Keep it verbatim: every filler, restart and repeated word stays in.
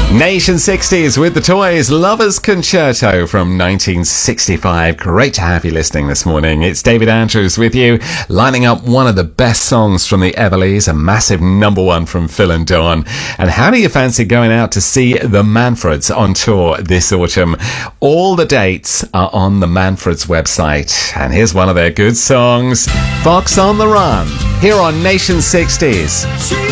Nation sixties with the Toys, Lovers Concerto from nineteen sixty-five. Great to have you listening this morning. It's David Andrews with you, lining up one of the best songs from the Everlys, a massive number one from Phil and Dawn. And how do you fancy going out to see the Manfreds on tour this autumn? All the dates are on the Manfreds website. And here's one of their good songs, Fox on the Run, here on Nation sixties.